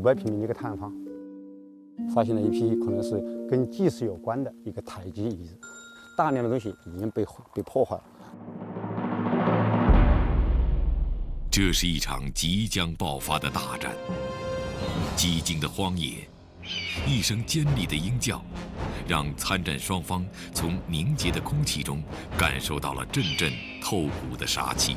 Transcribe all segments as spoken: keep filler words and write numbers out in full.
百平米的一个坍方，发现了一批可能是跟祭祀有关的一个台基遗址，大量的东西已经被被破坏了。 这是一场即将爆发的大战，寂静的荒野，一声尖利的鹰叫，让参战双方从凝结的空气中感受到了阵阵透骨的杀气。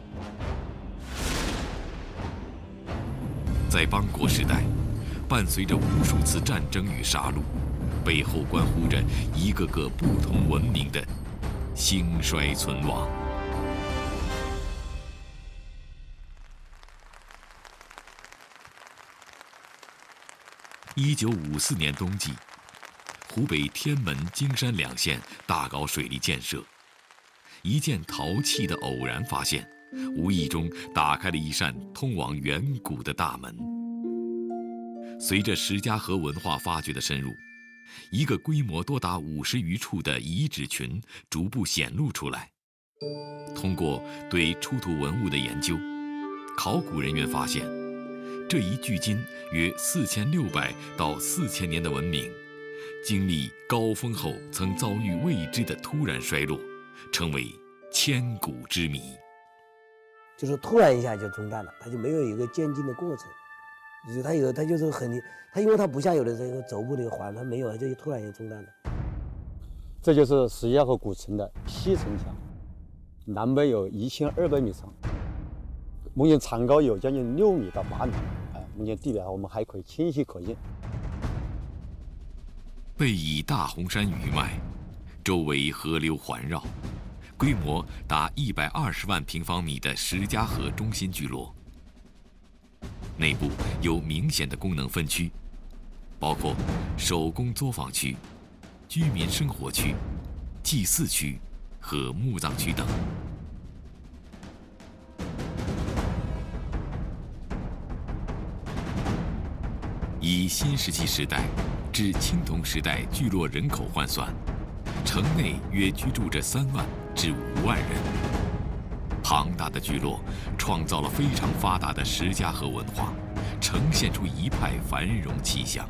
在邦国时代，伴随着无数次战争与杀戮，背后关乎着一个个不同文明的兴衰存亡。一九五四年冬季，湖北天门、金山两县大搞水利建设，一件陶器的偶然发现，无意中打开了一扇通往远古的大门。随着石家河文化发掘的深入，一个规模多达五十余处的遗址群逐步显露出来。通过对出土文物的研究，考古人员发现，这一距今约四千六百到四千年的文明，经历高峰后曾遭遇未知的突然衰落，成为千古之谜。 就是突然一下就中断了，它就没有一个渐进的过程。就是它有，它就是很，它因为它不像有的这个轴部那个环，它没有，就突然就中断了。 这就是石家河古城的西城墙，南北有一千二百米长，目前长高有将近六米到八米。哎，目前地表我们还可以清晰可见。 背倚大洪山余脉，周围河流环绕，规模达一百二十万平方米的石家河中心聚落。内部有明显的功能分区，包括手工作坊区、居民生活区、祭祀区和墓葬区等。以新石器时代至青铜时代聚落人口换算，城内约居住着三万至五万人。庞大的聚落创造了非常发达的石家河文化，呈现出一派繁荣气象。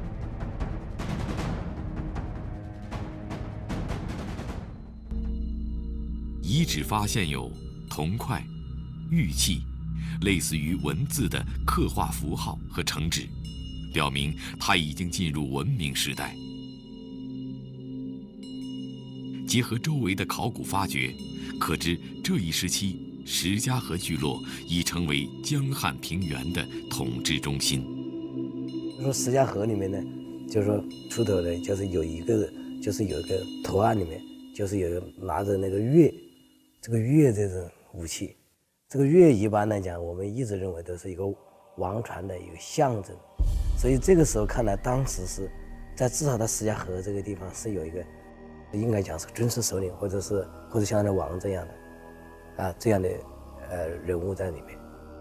遗址发现有铜块、玉器，类似于文字的刻画符号和成纸，表明它已经进入文明时代。结合周围的考古发掘，可知这一时期石家河聚落已成为江汉平原的统治中心。 说石家河里面呢，就是说出土的，就是有一个，就是有一个图案里面，就是有拿着那个钺，这个钺这种武器，这个钺一般来讲，我们一直认为都是一个王权的一个象征，所以这个时候看来，当时是在至少在石家河这个地方是有一个，应该讲是军事首领，或者是或者像那王这样的。啊，这样的呃人物在里面。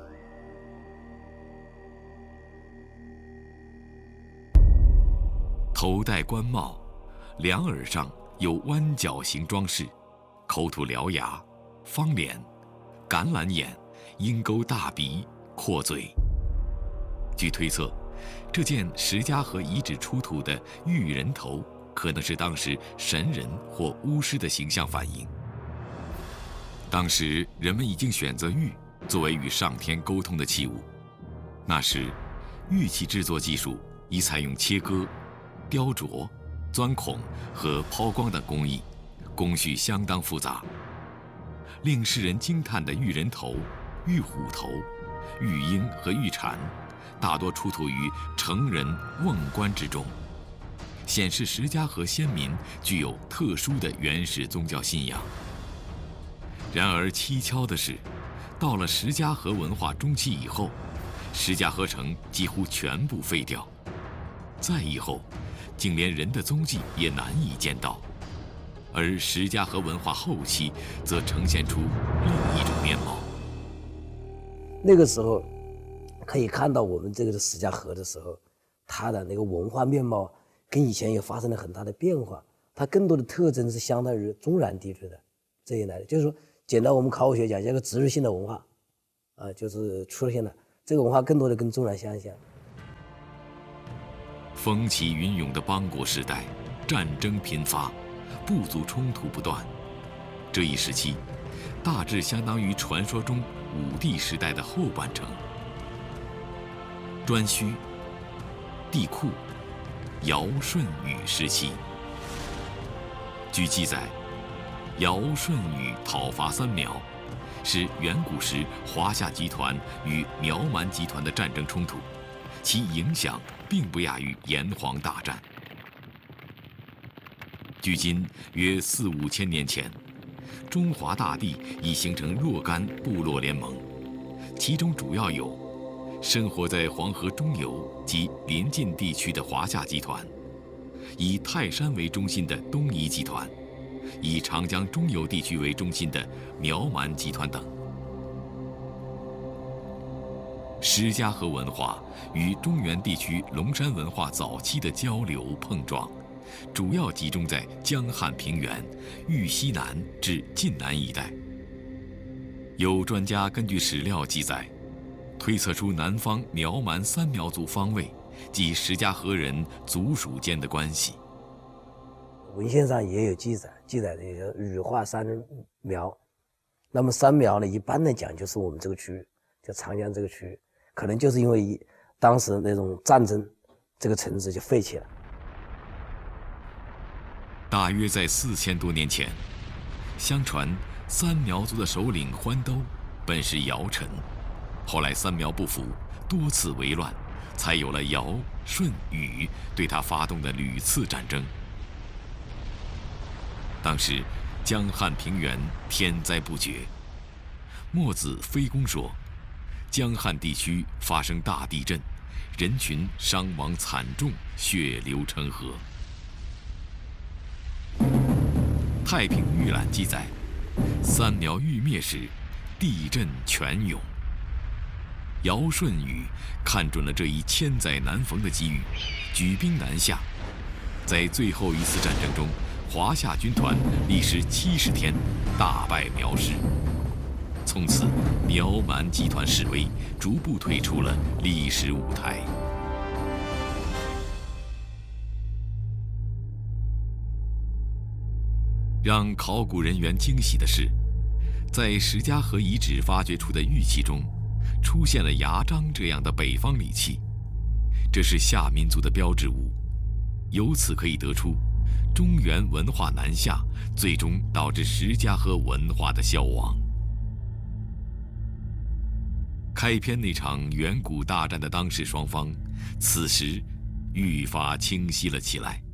头戴官帽，两耳上有弯角形装饰，口吐獠牙，方脸，橄榄眼，鹰钩大鼻，阔嘴。据推测，这件石家河遗址出土的玉人头，可能是当时神人或巫师的形象反映。当时人们已经选择玉作为与上天沟通的器物。那时，玉器制作技术已采用切割、雕琢、钻孔和抛光等工艺，工序相当复杂。令世人惊叹的玉人头、玉虎头、玉鹰和玉蝉，大多出土于成人瓮棺之中，显示石家河先民具有特殊的原始宗教信仰。然而蹊跷的是，到了石家河文化中期以后，石家河城几乎全部废掉，再以后，竟连人的踪迹也难以见到。而石家河文化后期则呈现出另一种面貌。 那个时候可以看到我们这个石家河的时候，它的那个文化面貌跟以前也发生了很大的变化，它更多的特征是相当于中原地区的这一来的，就是说简单我们考古学讲这个植入性的文化啊，就是出现了这个文化更多的跟中原相像。 风起云涌的邦国时代，战争频发，部族冲突不断。这一时期，大致相当于传说中武帝时代的后半程。颛顼、帝喾、尧舜禹时期。据记载，尧舜禹讨伐三苗，是远古时华夏集团与苗蛮集团的战争冲突，其影响并不亚于炎黄大战。距今约四五千年前，中华大地已形成若干部落联盟，其中主要有生活在黄河中游及邻近地区的华夏集团，以泰山为中心的东夷集团，以长江中游地区为中心的苗蛮集团等。石家河文化与中原地区龙山文化早期的交流碰撞，主要集中在江汉平原、豫西南至晋南一带。有专家根据史料记载，推测出南方苗蛮三苗族方位及石家河人族属间的关系。 文献上也有记载，记载的有羽化三苗。那么三苗呢，一般来讲就是我们这个区域，就长江这个区域，可能就是因为当时那种战争，这个城市就废弃了。 大约在四千多年前，相传三苗族的首领欢兜本是尧臣，后来三苗不服，多次为乱，才有了尧、舜、禹对他发动的屡次战争。当时江汉平原天灾不绝，墨子非公说，江汉地区发生大地震，人群伤亡惨重，血流成河。太平御览记载，三苗欲灭时，地震泉涌。尧舜禹看准了这一千载难逢的机遇，举兵南下。在最后一次战争中，华夏军团历时七十天，大败苗氏。从此，苗蛮集团式微，逐步退出了历史舞台。让考古人员惊喜的是，在石家河遗址发掘出的玉器中，出现了牙璋这样的北方礼器，这是夏民族的标志物。由此可以得出，中原文化南下，最终导致石家河文化的消亡。开篇那场远古大战的当事双方，此时愈发清晰了起来。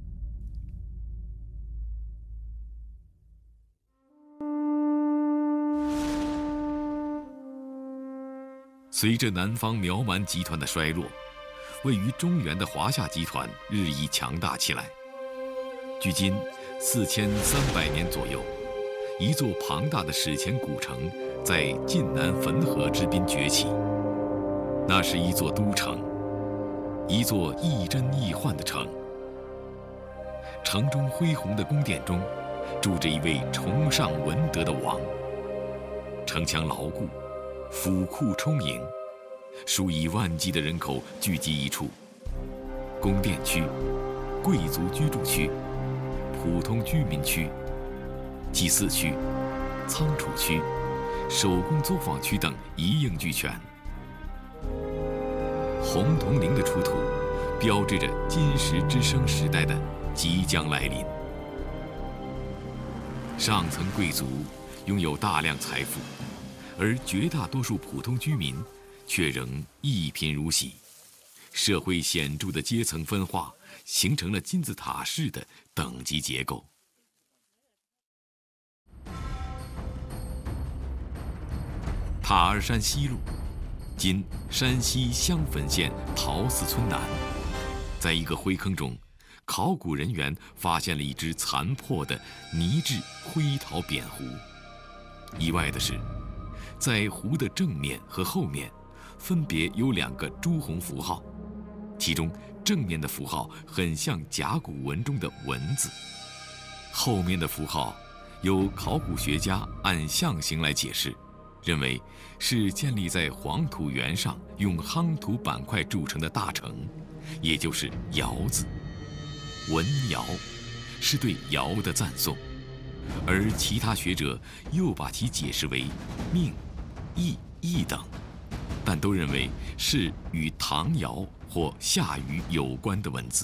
随着南方苗蛮集团的衰落，位于中原的华夏集团日益强大起来。距今四千三百年左右，一座庞大的史前古城在晋南汾河之滨崛起。那是一座都城，一座亦真亦幻的城。城中恢宏的宫殿中，住着一位崇尚文德的王。城墙牢固，府库充盈，数以万计的人口聚集一处。宫殿区、贵族居住区、普通居民区、祭祀区、仓储区、手工作坊区等一应俱全。红铜铃的出土，标志着金石之声时代的即将来临。上层贵族拥有大量财富，而绝大多数普通居民却仍一贫如洗，社会显著的阶层分化形成了金字塔式的等级结构。塔儿山西路，今山西襄汾县陶寺村南，在一个灰坑中，考古人员发现了一只残破的泥质灰陶扁壶。意外的是，在壶的正面和后面分别有两个朱红符号，其中正面的符号很像甲骨文中的文字，后面的符号有考古学家按象形来解释，认为是建立在黄土原上用夯土板块筑成的大城， 也就是尧字。文尧是对尧的赞颂，而其他学者又把其解释为命、义、义等，但都认为是与唐尧或夏禹有关的文字。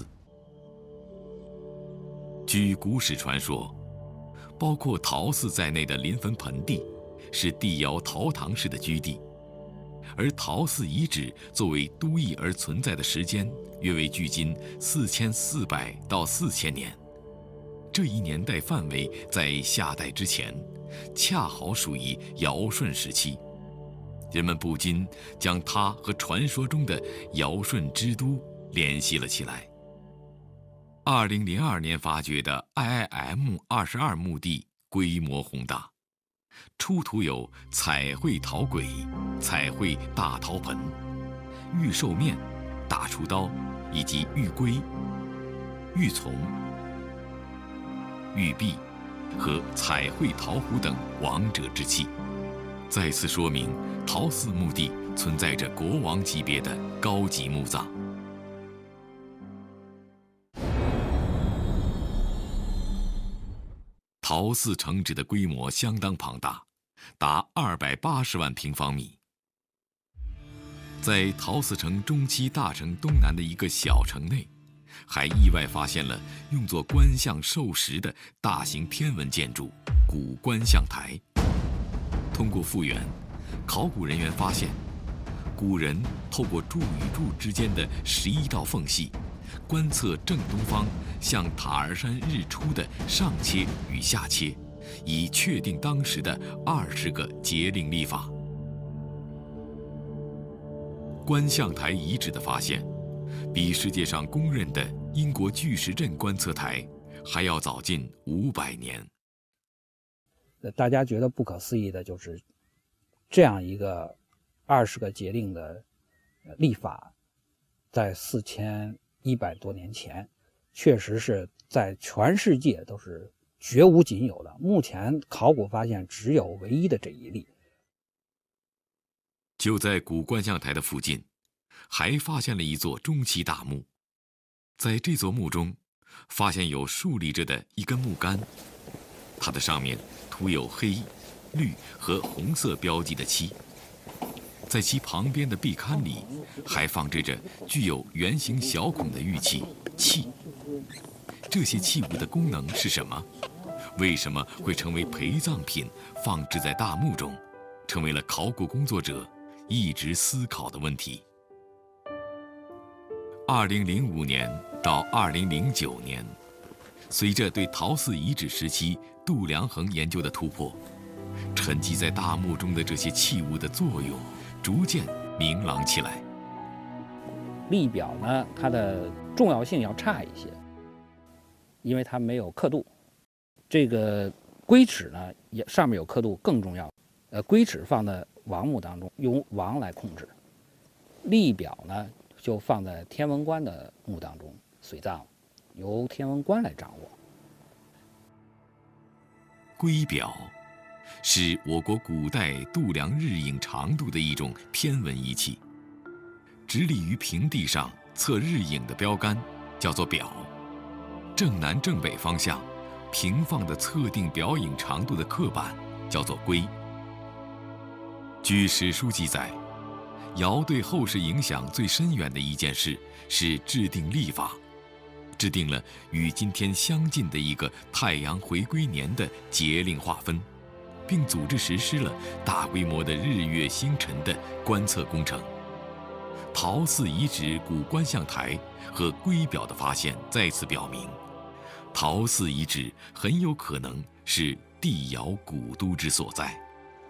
据古史传说，包括陶寺在内的临汾盆地是帝尧陶唐氏的居地，而陶寺遗址作为都邑而存在的时间约为距今四千四百到四千年。这一年代范围在夏代之前，恰好属于尧舜时期。人们不禁将它和传说中的尧舜之都联系了起来。二零零二年发掘的 I I M 二十二墓地规模宏大，出土有彩绘陶簋、彩绘大陶盆、玉兽面、大厨刀以及玉龟、玉琮、玉璧和彩绘陶壶等王者之器，再次说明陶寺墓地存在着国王级别的高级墓葬。陶寺城址的规模相当庞大，达二百八十万平方米。在陶寺城中期大城东南的一个小城内，还意外发现了用作观象授时的大型天文建筑古观象台。通过复原，考古人员发现，古人透过柱与柱之间的十一道缝隙，观测正东方向塔儿山日出的上切与下切，以确定当时的二十个节令历法。观象台遗址的发现，比世界上公认的英国巨石阵观测台还要早近五百年。 大家觉得不可思议的就是，这样一个二十个节令的历法，在四千一百多年前，确实是在全世界都是绝无仅有的。目前考古发现只有唯一的这一例。 就在古观象台的附近，还发现了一座中期大墓。在这座墓中，发现有竖立着的一根木杆，它的上面涂有黑、绿和红色标记的漆。在其旁边的壁龛里，还放置着具有圆形小孔的玉器器。这些器物的功能是什么？为什么会成为陪葬品放置在大墓中？成为了考古工作者一直思考的问题。二零零五年到二零零九年，随着对陶寺遗址时期度量衡研究的突破，沉积在大墓中的这些器物的作用逐渐明朗起来。 历表呢，它的重要性要差一些，因为它没有刻度。这个龟尺呢，也上面有刻度更重要。呃，龟尺放在王墓当中，由王来控制；历表呢，就放在天文官的墓当中随葬，由天文官来掌握。 龟表是我国古代度量日影长度的一种天文仪器，直立于平地上测日影的标杆叫做表，正南正北方向平放的测定表影长度的刻板叫做龟。据史书记载，尧对后世影响最深远的一件事是制定历法，制定了与今天相近的一个太阳回归年的节令划分，并组织实施了大规模的日月星辰的观测工程。陶寺遗址古观象台和龟表的发现再次表明，陶寺遗址很有可能是帝尧古都之所在，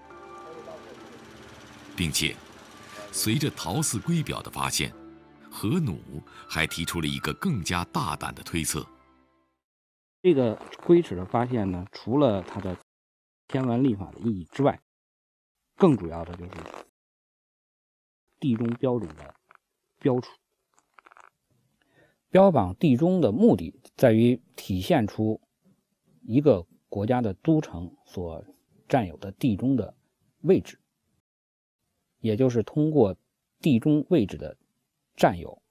并且随着陶寺龟表的发现，何弩还提出了一个更加大胆的推测。 这个龟尺的发现呢，除了它的天文历法的意义之外，更主要的就是地中标准的标出。标榜地中的目的在于体现出一个国家的都城所占有的地中的位置，也就是通过地中位置的占有，